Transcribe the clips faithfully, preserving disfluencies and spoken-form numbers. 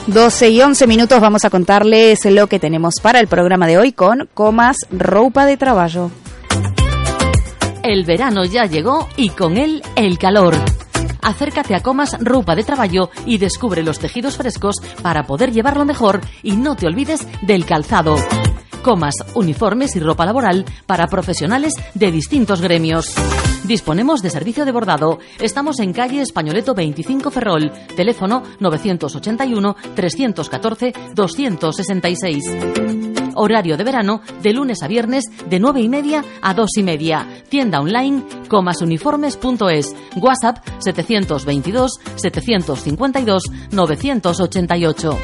doce y once minutos, vamos a contarles lo que tenemos para el programa de hoy con Comas Roupa de Traballo. El verano ya llegó y con él el calor. Acércate a Comas Roupa de Traballo y descubre los tejidos frescos para poder llevarlo mejor y no te olvides del calzado. Comas, uniformes y ropa laboral para profesionales de distintos gremios. Disponemos de servicio de bordado. Estamos en calle Españoleto veinticinco Ferrol. Teléfono novecientos ochenta y uno, trescientos catorce, doscientos sesenta y seis. Horario de verano de lunes a viernes de nueve y media a dos y media. Tienda online comasuniformes punto es. WhatsApp setecientos veintidós, setecientos cincuenta y dos, novecientos ochenta y ocho.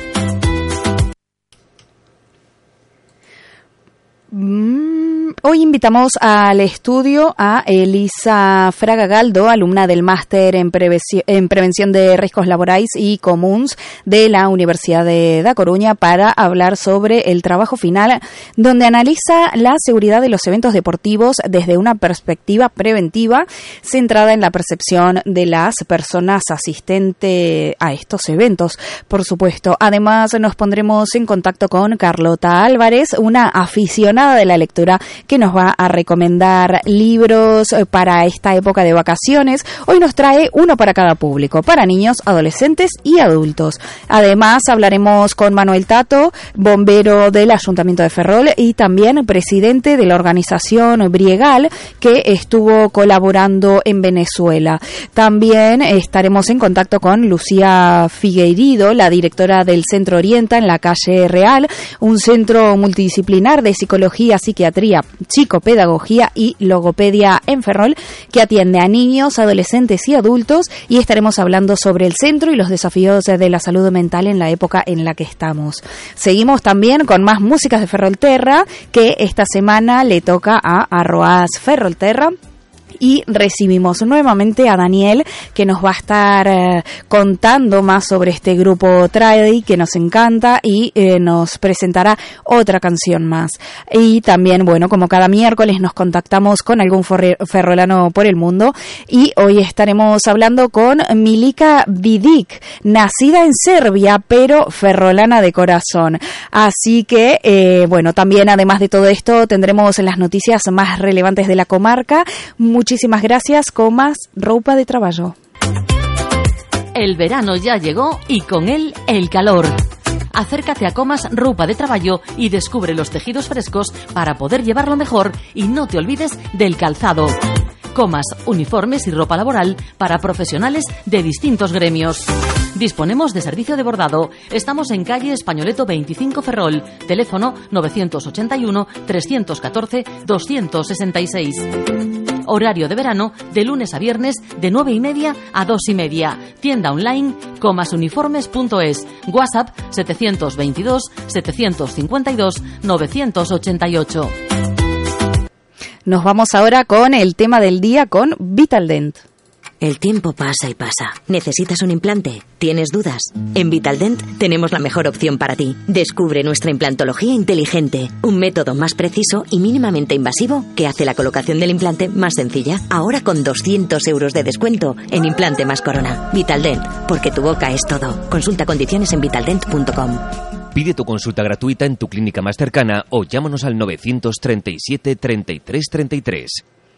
Mm, hoy invitamos al estudio a Elisa Fraga Galdo, alumna del Máster en, Prevenci- en Prevención de Riscos Laborais y Comuns de la Universidad de Da Coruña para hablar sobre el trabajo final, donde analiza la seguridad de los eventos deportivos desde una perspectiva preventiva centrada en la percepción de las personas asistentes a estos eventos, por supuesto. Además, nos pondremos en contacto con Carlota Álvarez, una aficionada de la lectura que nos va a recomendar libros para esta época de vacaciones. Hoy nos trae uno para cada público, para niños, adolescentes y adultos. Además, hablaremos con Manuel Tato, bombero del Ayuntamiento de Ferrol y también presidente de la organización Briegal, que estuvo colaborando en Venezuela. También estaremos en contacto con Lucía Figueiredo, la directora del Centro Orienta en la calle Real, un centro multidisciplinar de psicología, psiquiatría, psicopedagogía y logopedia en Ferrol, que atiende a niños, adolescentes y adultos, y estaremos hablando sobre el centro y los desafíos de la salud mental en la época en la que estamos. Seguimos también con más músicas de Ferrolterra, que esta semana le toca a Arroaz Ferrolterra. Y recibimos nuevamente a Daniel, que nos va a estar eh, contando más sobre este grupo Tradi, que nos encanta, y eh, nos presentará otra canción más. Y también, bueno, como cada miércoles nos contactamos con algún forre- ferrolano por el mundo, y hoy estaremos hablando con Milika Vidic, nacida en Serbia, pero ferrolana de corazón. Así que, eh, bueno, también además de todo esto, tendremos las noticias más relevantes de la comarca. Muchísimas gracias, Comas Roupa de Traballo. El verano ya llegó y con él el calor. Acércate a Comas Roupa de Traballo y descubre los tejidos frescos para poder llevarlo mejor y no te olvides del calzado. Comas, uniformes y ropa laboral para profesionales de distintos gremios. Disponemos de servicio de bordado. Estamos en calle Españoleto veinticinco Ferrol. Teléfono novecientos ochenta y uno, trescientos catorce, doscientos sesenta y seis. Horario de verano de lunes a viernes de nueve y media a dos y media. Tienda online comasuniformes punto es. WhatsApp setecientos veintidós, setecientos cincuenta y dos, novecientos ochenta y ocho. Nos vamos ahora con el tema del día con Vitaldent. El tiempo pasa y pasa. ¿Necesitas un implante? ¿Tienes dudas? En Vitaldent tenemos la mejor opción para ti. Descubre nuestra implantología inteligente, un método más preciso y mínimamente invasivo que hace la colocación del implante más sencilla. Ahora con doscientos euros de descuento en implante más corona. Vitaldent, porque tu boca es todo. Consulta condiciones en vitaldent punto com. Pide tu consulta gratuita en tu clínica más cercana o llámanos al novecientos treinta y siete, treinta y tres, treinta y tres.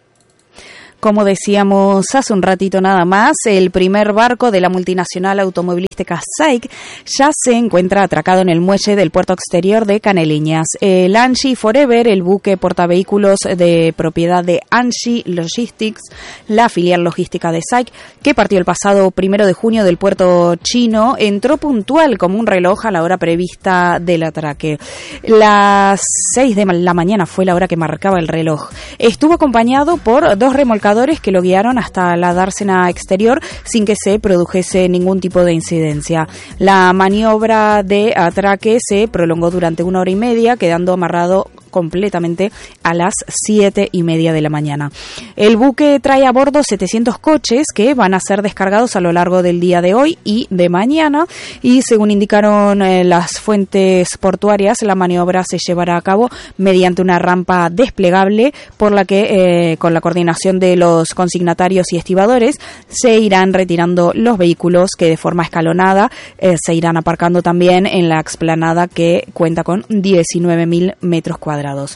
Como decíamos hace un ratito nada más, el primer barco de la multinacional automovilística S A I C ya se encuentra atracado en el muelle del puerto exterior de Caneliñas. El Anji Forever, el buque portavehículos de propiedad de Anji Logistics, la filial logística de S A I C, que partió el pasado primero de junio del puerto chino, entró puntual como un reloj a la hora prevista del atraque. Las seis de la mañana fue la hora que marcaba el reloj. Estuvo acompañado por dos remolcadores que lo guiaron hasta la dársena exterior sin que se produjese ningún tipo de incidencia. La maniobra de atraque se prolongó durante una hora y media, quedando amarrado completamente a las siete y media de la mañana. El buque trae a bordo setecientos coches que van a ser descargados a lo largo del día de hoy y de mañana, y según indicaron eh, las fuentes portuarias, la maniobra se llevará a cabo mediante una rampa desplegable por la que, eh, con la coordinación de los consignatarios y estibadores, se irán retirando los vehículos que de forma escalonada eh, se irán aparcando también en la explanada, que cuenta con diecinueve mil metros cuadrados.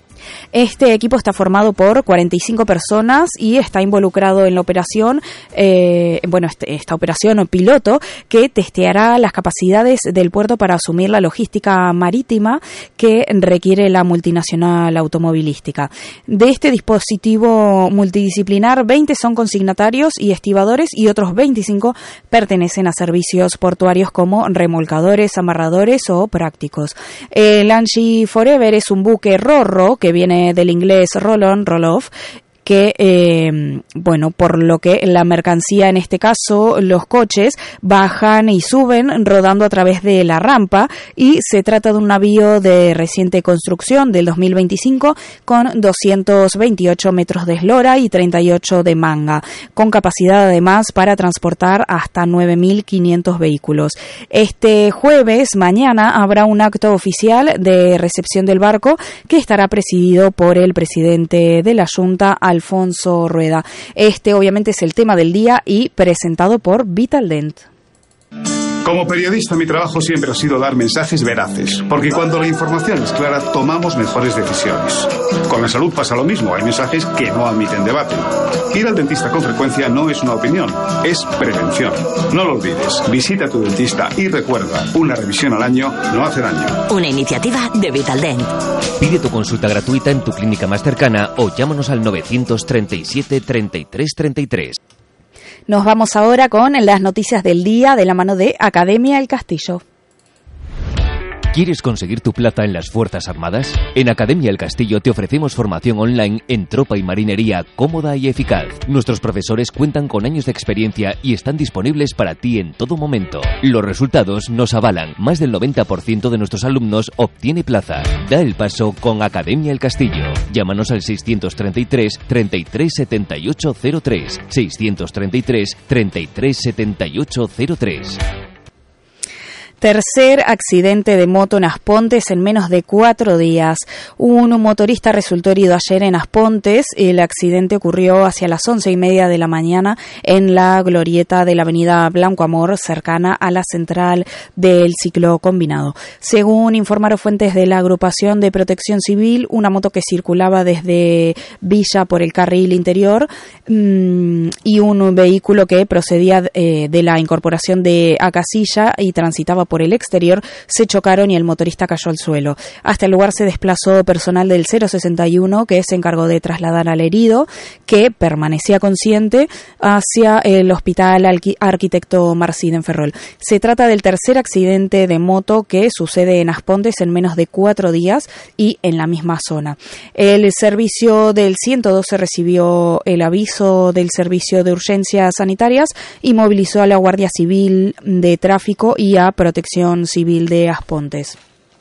Este equipo está formado por cuarenta y cinco personas y está involucrado en la operación, eh, bueno, este, esta operación o piloto que testeará las capacidades del puerto para asumir la logística marítima que requiere la multinacional automovilística. De este dispositivo multidisciplinar, veinte son consignatarios y estibadores y otros veinticinco pertenecen a servicios portuarios como remolcadores, amarradores o prácticos. El Angie Forever es un buque ro-ro que viene del inglés roll-on, roll-off, que, eh, bueno, por lo que la mercancía, en este caso los coches, bajan y suben rodando a través de la rampa, y se trata de un navío de reciente construcción del dos mil veinticinco con doscientos veintiocho metros de eslora y treinta y ocho de manga, con capacidad además para transportar hasta nueve mil quinientos vehículos. Este jueves, mañana, habrá un acto oficial de recepción del barco que estará presidido por el presidente de la Junta, Alfonso Rueda. Este obviamente es el tema del día y presentado por Vitaldent. Como periodista, mi trabajo siempre ha sido dar mensajes veraces, porque cuando la información es clara, tomamos mejores decisiones. Con la salud pasa lo mismo, hay mensajes que no admiten debate. Ir al dentista con frecuencia no es una opinión, es prevención. No lo olvides, visita a tu dentista y recuerda, una revisión al año no hace daño. Una iniciativa de Vitaldent. Pide tu consulta gratuita en tu clínica más cercana o llámanos al novecientos treinta y siete, treinta y tres, treinta y tres. Nos vamos ahora con las noticias del día de la mano de Academia El Castillo. ¿Quieres conseguir tu plaza en las Fuerzas Armadas? En Academia El Castillo te ofrecemos formación online en tropa y marinería cómoda y eficaz. Nuestros profesores cuentan con años de experiencia y están disponibles para ti en todo momento. Los resultados nos avalan. Más del noventa por ciento de nuestros alumnos obtiene plaza. Da el paso con Academia El Castillo. Llámanos al seiscientos treinta y tres, treinta y tres, setenta y ocho cero tres. seiscientos treinta y tres, treinta y tres, setenta y ocho cero tres. Tercer accidente de moto en Aspontes en menos de cuatro días. Un motorista resultó herido ayer en Aspontes. El accidente ocurrió hacia las once y media de la mañana en la glorieta de la avenida Blanco Amor, cercana a la central del ciclo combinado. Según informaron fuentes de la agrupación de protección civil, una moto que circulaba desde Villa por el carril interior mmm, y un vehículo que procedía eh, de la incorporación de Acasilla y transitaba por el exterior se chocaron y el motorista cayó al suelo. Hasta el lugar se desplazó personal del cero sesenta y uno que se encargó de trasladar al herido, que permanecía consciente, hacia el Hospital Arquitecto Marcid en Ferrol. Se trata del tercer accidente de moto que sucede en Aspontes en menos de cuatro días y en la misma zona. El servicio del ciento doce recibió el aviso del Servicio de Urgencias Sanitarias y movilizó a la Guardia Civil de Tráfico y a Protección Civil de Aspontes.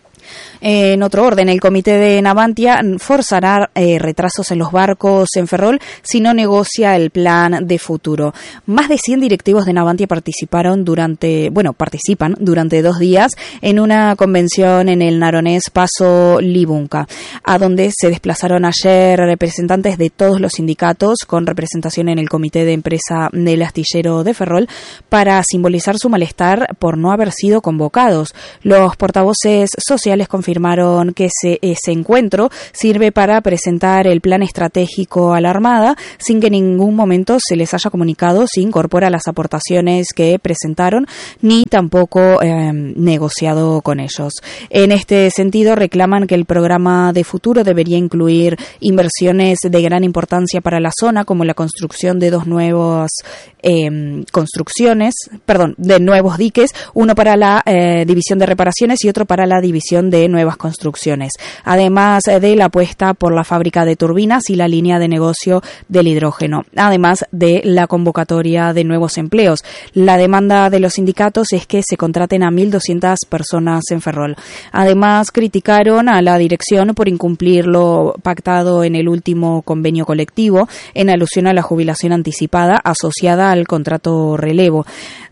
En otro orden, el comité de Navantia forzará eh, retrasos en los barcos en Ferrol si no negocia el plan de futuro. Más de cien directivos de Navantia participaron durante, bueno, participan durante dos días en una convención en el naronés Paso Libunca, a donde se desplazaron ayer representantes de todos los sindicatos con representación en el comité de empresa del astillero de Ferrol para simbolizar su malestar por no haber sido convocados. Los portavoces sociales confirmaron que ese, ese encuentro sirve para presentar el plan estratégico a la Armada sin que en ningún momento se les haya comunicado si incorpora las aportaciones que presentaron ni tampoco eh, negociado con ellos. En este sentido, reclaman que el programa de futuro debería incluir inversiones de gran importancia para la zona, como la construcción de dos nuevas eh, construcciones, perdón, de nuevos diques, uno para la eh, división de reparaciones y otro para la división de nuevas nuevas construcciones, además de la apuesta por la fábrica de turbinas y la línea de negocio del hidrógeno, además de la convocatoria de nuevos empleos. La demanda de los sindicatos es que se contraten a mil doscientas personas en Ferrol. Además, criticaron a la dirección por incumplir lo pactado en el último convenio colectivo en alusión a la jubilación anticipada asociada al contrato relevo.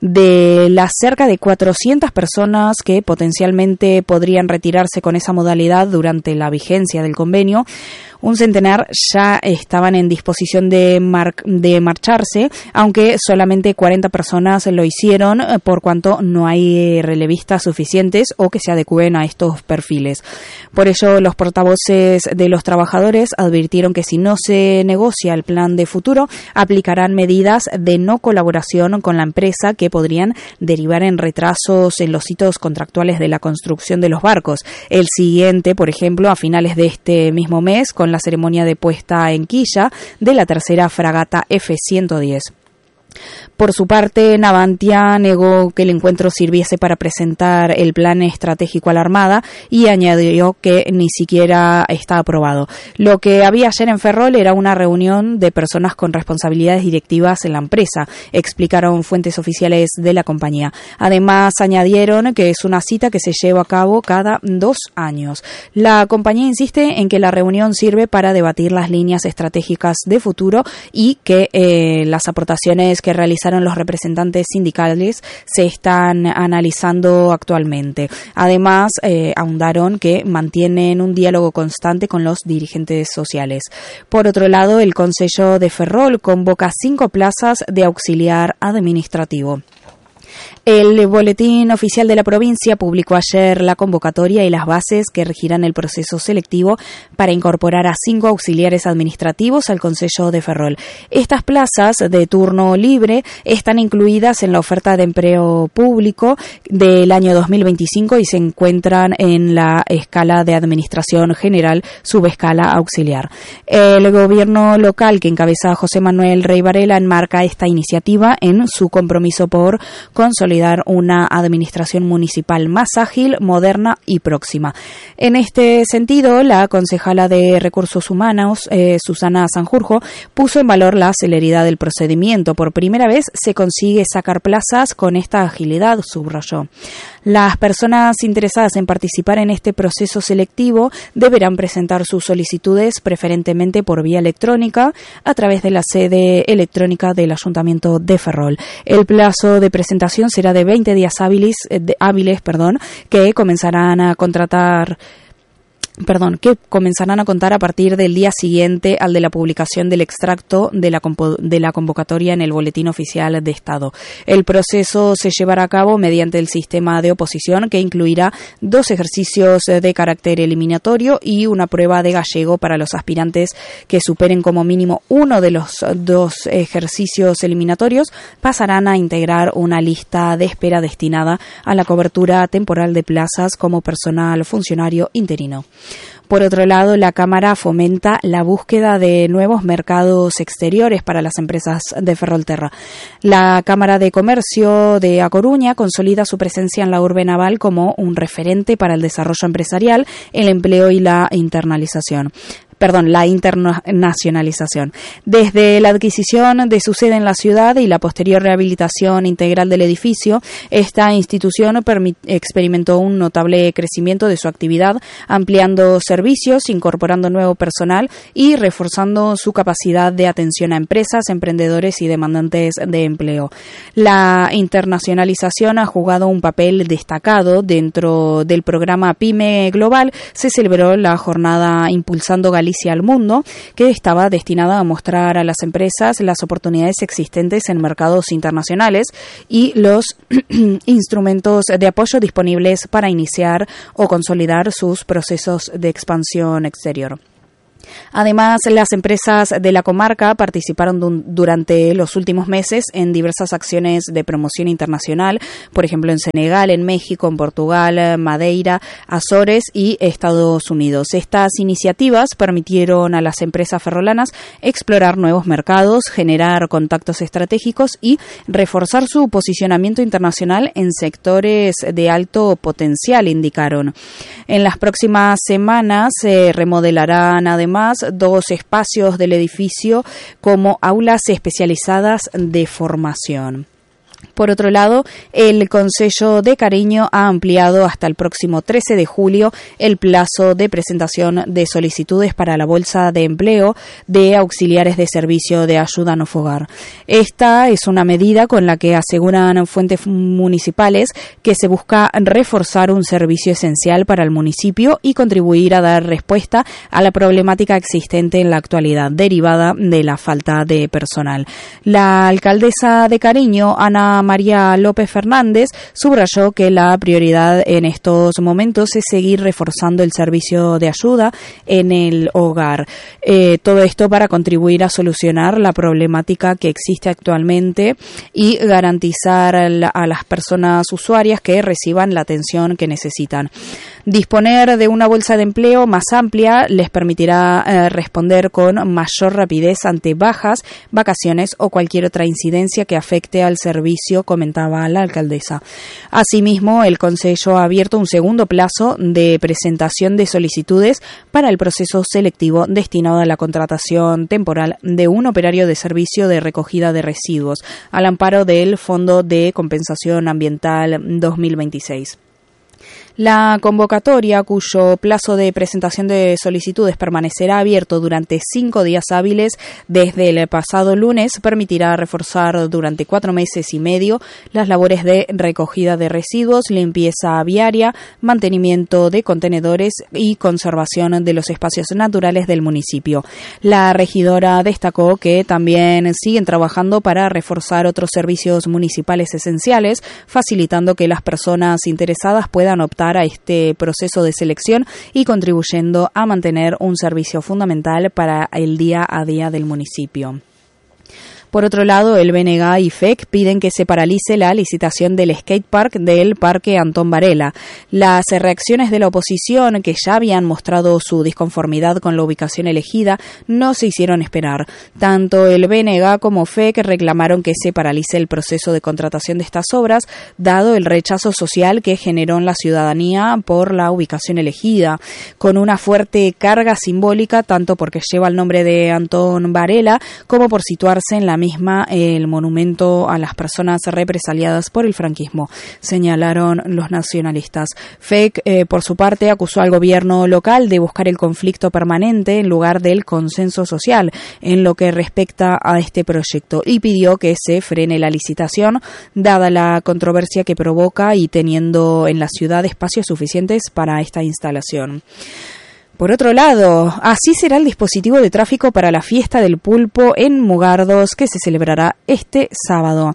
De las cerca de cuatrocientas personas que potencialmente podrían retirarse con esa modalidad durante la vigencia del convenio, un centenar ya estaban en disposición de, mar- de marcharse, aunque solamente cuarenta personas lo hicieron por cuanto no hay relevistas suficientes o que se adecúen a estos perfiles. Por ello, los portavoces de los trabajadores advirtieron que si no se negocia el plan de futuro, aplicarán medidas de no colaboración con la empresa que podrían derivar en retrasos en los hitos contractuales de la construcción de los barcos. El siguiente, por ejemplo, a finales de este mismo mes, con la ceremonia de puesta en quilla de la tercera fragata F ciento diez. Por su parte, Navantia negó que el encuentro sirviese para presentar el plan estratégico a la Armada y añadió que ni siquiera está aprobado. Lo que había ayer en Ferrol era una reunión de personas con responsabilidades directivas en la empresa, explicaron fuentes oficiales de la compañía. Además, añadieron que es una cita que se lleva a cabo cada dos años. La compañía insiste en que la reunión sirve para debatir las líneas estratégicas de futuro y que eh, las aportaciones que realizaron los representantes sindicales se están analizando actualmente. Además, eh, ahondaron que mantienen un diálogo constante con los dirigentes sociales. Por otro lado, el Concello de Ferrol convoca cinco plazas de auxiliar administrativo. El Boletín Oficial de la Provincia publicó ayer la convocatoria y las bases que regirán el proceso selectivo para incorporar a cinco auxiliares administrativos al Concello de Ferrol. Estas plazas de turno libre están incluidas en la oferta de empleo público del año dos mil veinticinco y se encuentran en la escala de Administración General, subescala auxiliar. El gobierno local que encabeza José Manuel Rey Varela enmarca esta iniciativa en su compromiso por consolidar una administración municipal más ágil, moderna y próxima. En este sentido, la concejala de Recursos Humanos, eh, Susana Sanjurjo, puso en valor la celeridad del procedimiento. Por primera vez se consigue sacar plazas con esta agilidad, subrayó. Las personas interesadas en participar en este proceso selectivo deberán presentar sus solicitudes preferentemente por vía electrónica a través de la sede electrónica del Ayuntamiento de Ferrol. El plazo de presentación será de veinte días hábiles, de, hábiles perdón, que comenzarán a contratar Perdón, que comenzarán a contar a partir del día siguiente al de la publicación del extracto de la, compo- de la convocatoria en el Boletín Oficial de Estado. El proceso se llevará a cabo mediante el sistema de oposición que incluirá dos ejercicios de carácter eliminatorio y una prueba de gallego para los aspirantes que superen como mínimo uno de los dos ejercicios eliminatorios. Pasarán a integrar una lista de espera destinada a la cobertura temporal de plazas como personal funcionario interino. Por otro lado, la Cámara fomenta la búsqueda de nuevos mercados exteriores para las empresas de Ferrolterra. La Cámara de Comercio de A Coruña consolida su presencia en la urbe naval como un referente para el desarrollo empresarial, el empleo y la internalización. Perdón, la internacionalización. Desde la adquisición de su sede en la ciudad y la posterior rehabilitación integral del edificio, esta institución permi- experimentó un notable crecimiento de su actividad, ampliando servicios, incorporando nuevo personal y reforzando su capacidad de atención a empresas, emprendedores y demandantes de empleo. La internacionalización ha jugado un papel destacado dentro del programa PYME Global. Se celebró la jornada Impulsando Galicia al Mundo, que estaba destinada a mostrar a las empresas las oportunidades existentes en mercados internacionales y los instrumentos de apoyo disponibles para iniciar o consolidar sus procesos de expansión exterior. Además, las empresas de la comarca participaron du- durante los últimos meses en diversas acciones de promoción internacional, por ejemplo en Senegal, en México, en Portugal, Madeira, Azores y Estados Unidos. Estas iniciativas permitieron a las empresas ferrolanas explorar nuevos mercados, generar contactos estratégicos y reforzar su posicionamiento internacional en sectores de alto potencial, indicaron. En las próximas semanas se remodelarán además dos espacios del edificio como aulas especializadas de formación. Por otro lado, el Consello de Cariño ha ampliado hasta el próximo trece de julio el plazo de presentación de solicitudes para la bolsa de empleo de auxiliares de servicio de ayuda no fogar. Esta es una medida con la que aseguran fuentes municipales que se busca reforzar un servicio esencial para el municipio y contribuir a dar respuesta a la problemática existente en la actualidad derivada de la falta de personal. La alcaldesa de Cariño, Ana María López Fernández, subrayó que la prioridad en estos momentos es seguir reforzando el servicio de ayuda en el hogar. Eh, todo esto para contribuir a solucionar la problemática que existe actualmente y garantizar a, la, a las personas usuarias que reciban la atención que necesitan. Disponer de una bolsa de empleo más amplia les permitirá eh, responder con mayor rapidez ante bajas, vacaciones o cualquier otra incidencia que afecte al servicio, comentaba la alcaldesa. Asimismo, el Consello ha abierto un segundo plazo de presentación de solicitudes para el proceso selectivo destinado a la contratación temporal de un operario de servicio de recogida de residuos, al amparo del Fondo de Compensación Ambiental dos mil veintiséis. La convocatoria, cuyo plazo de presentación de solicitudes permanecerá abierto durante cinco días hábiles desde el pasado lunes, permitirá reforzar durante cuatro meses y medio las labores de recogida de residuos, limpieza viaria, mantenimiento de contenedores y conservación de los espacios naturales del municipio. La regidora destacó que también siguen trabajando para reforzar otros servicios municipales esenciales, facilitando que las personas interesadas puedan optar a este proceso de selección y contribuyendo a mantener un servicio fundamental para el día a día del municipio. Por otro lado, el B N G y F E C piden que se paralice la licitación del skatepark del Parque Antón Varela. Las reacciones de la oposición, que ya habían mostrado su disconformidad con la ubicación elegida, no se hicieron esperar. Tanto el B N G como F E C reclamaron que se paralice el proceso de contratación de estas obras, dado el rechazo social que generó en la ciudadanía por la ubicación elegida, con una fuerte carga simbólica, tanto porque lleva el nombre de Antón Varela, como por situarse en la misma el monumento a las personas represaliadas por el franquismo, señalaron los nacionalistas. F E C, eh, por su parte, acusó al gobierno local de buscar el conflicto permanente en lugar del consenso social en lo que respecta a este proyecto y pidió que se frene la licitación, dada la controversia que provoca y teniendo en la ciudad espacios suficientes para esta instalación. Por otro lado, así será el dispositivo de tráfico para la fiesta del pulpo en Mugardos, que se celebrará este sábado.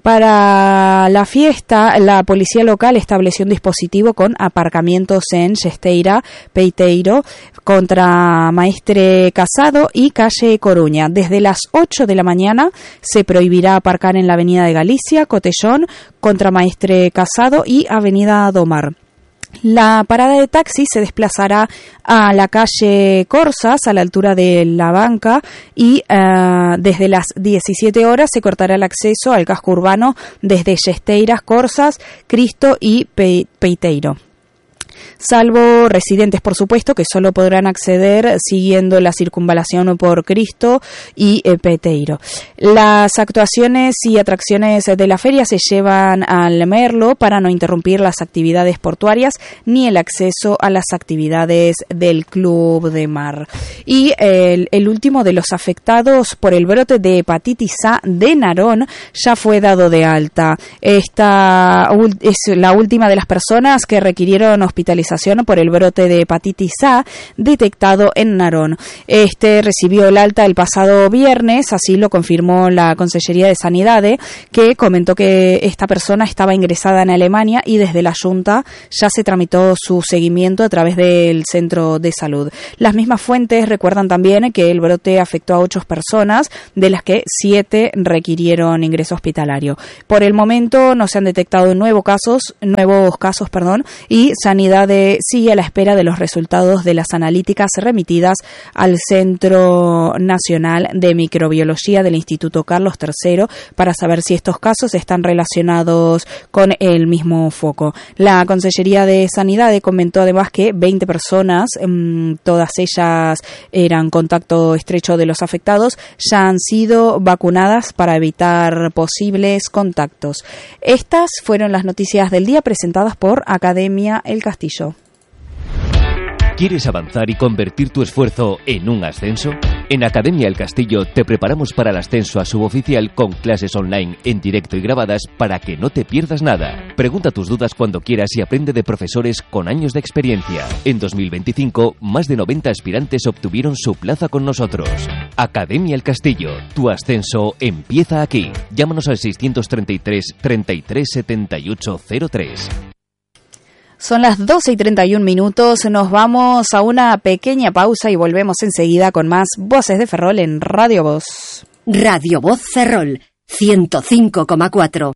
Para la fiesta, la policía local estableció un dispositivo con aparcamientos en Xesteira, Peiteiro, contra Maestre Casado y calle Coruña. Desde las ocho de la mañana se prohibirá aparcar en la avenida de Galicia, Cotellón, contra Maestre Casado y avenida Domar. La parada de taxi se desplazará a la calle Corsas, a la altura de la banca, y uh, desde las diecisiete horas se cortará el acceso al casco urbano desde Xesteiras, Corsas, Cristo y Pe- Peiteiro. Salvo residentes, por supuesto, que solo podrán acceder siguiendo la circunvalación por Cristo y eh, Peteiro. Las actuaciones y atracciones de la feria se llevan al Merlo para no interrumpir las actividades portuarias ni el acceso a las actividades del Club de Mar. Y el, el último de los afectados por el brote de hepatitis A de Narón ya fue dado de alta. Esta es la última de las personas que requirieron hospitalización hospitalización por el brote de hepatitis A detectado en Narón. Este recibió el alta el pasado viernes, así lo confirmó la Consellería de Sanidad, que comentó que esta persona estaba ingresada en Alemania y desde la Junta ya se tramitó su seguimiento a través del centro de salud. Las mismas fuentes recuerdan también que el brote afectó a ocho personas, de las que siete requirieron ingreso hospitalario. Por el momento no se han detectado nuevos casos, nuevos casos, perdón, y Sanidad sigue a la espera de los resultados de las analíticas remitidas al Centro Nacional de Microbiología del Instituto Carlos tercero para saber si estos casos están relacionados con el mismo foco. La Consellería de Sanidad comentó además que veinte personas, todas ellas eran contacto estrecho de los afectados, ya han sido vacunadas para evitar posibles contactos. Estas fueron las noticias del día presentadas por Academia El Castillo. ¿Quieres avanzar y convertir tu esfuerzo en un ascenso? En Academia El Castillo te preparamos para el ascenso a suboficial con clases online en directo y grabadas para que no te pierdas nada. Pregunta tus dudas cuando quieras y aprende de profesores con años de experiencia. En dos mil veinticinco, más de noventa aspirantes obtuvieron su plaza con nosotros. Academia El Castillo, tu ascenso empieza aquí. Llámanos al seiscientos treinta y tres, treinta y tres, setenta y ocho cero tres. Son las doce y treinta y un minutos, nos vamos a una pequeña pausa y volvemos enseguida con más Voces de Ferrol en Radio Voz. Radio Voz Ferrol, ciento cinco coma cuatro.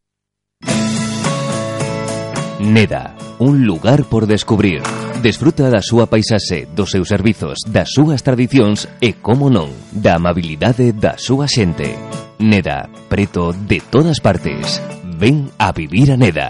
Neda, un lugar por descubrir. Desfruta da súa paisaxe, dos seus servizos, das súas tradicións e, como non, da amabilidade da súa xente. Neda, preto de todas partes. Ven a vivir a Neda.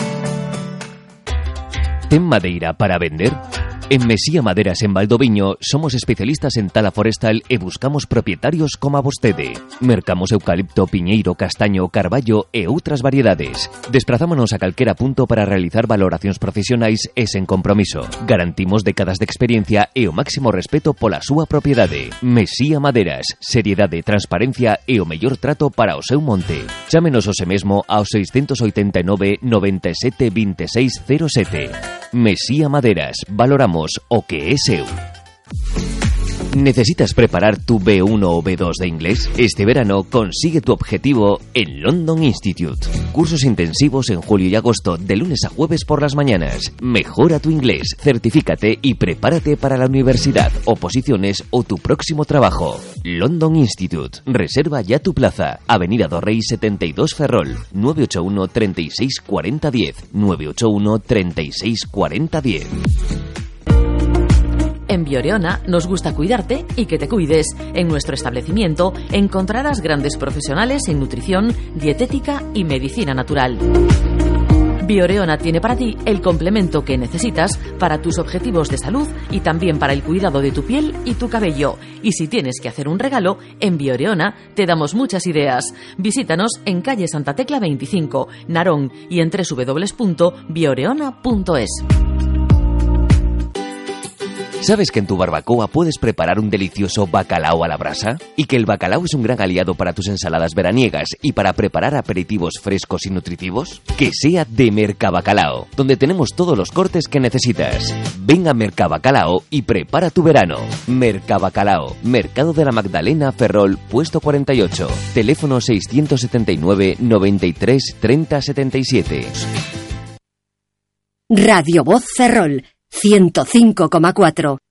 ¿Ten madeira para vender? En Mesía Maderas en Valdoviño somos especialistas en tala forestal e buscamos propietarios como a vostede. Mercamos eucalipto, piñeiro, castaño, carballo e outras variedades. Desprazámonos a calquera punto para realizar valoracións profesionais e sen compromiso. Garantimos décadas de experiencia e o máximo respeto pola súa propiedade. Mesía Maderas, seriedade, transparencia e o mellor trato para o seu monte. Chámenos hoxe mesmo ao seiscentos oitenta e nove, noventa e sete, vinte e seis cero sete. Mesía Maderas, valoramos o que é seu. ¿Necesitas preparar tu B uno o B dos de inglés? Este verano consigue tu objetivo en London Institute. Cursos intensivos en julio y agosto de lunes a jueves por las mañanas. Mejora tu inglés, certifícate y prepárate para la universidad, oposiciones o tu próximo trabajo. London Institute. Reserva ya tu plaza. Avenida do Rey setenta y dos Ferrol. nueve ocho uno, treinta y seis, cuarenta, diez. nueve ocho uno, treinta y seis, cuarenta, diez. En Bioreona nos gusta cuidarte y que te cuides. En nuestro establecimiento encontrarás grandes profesionales en nutrición, dietética y medicina natural. Bioreona tiene para ti el complemento que necesitas para tus objetivos de salud y también para el cuidado de tu piel y tu cabello. Y si tienes que hacer un regalo, en Bioreona te damos muchas ideas. Visítanos en calle Santa Tecla veinticinco, Narón, y en doble u doble u doble u punto bioreona punto es. ¿Sabes que en tu barbacoa puedes preparar un delicioso bacalao a la brasa? Y que el bacalao es un gran aliado para tus ensaladas veraniegas y para preparar aperitivos frescos y nutritivos? Que sea de Mercabacalao, donde tenemos todos los cortes que necesitas. Ven a Mercabacalao y prepara tu verano. Mercabacalao, Mercado de la Magdalena, Ferrol, puesto cuarenta y ocho. Teléfono seiscientos setenta y nueve, noventa y tres, treinta, setenta y siete. Radio Voz Ferrol, ciento cinco coma cuatro.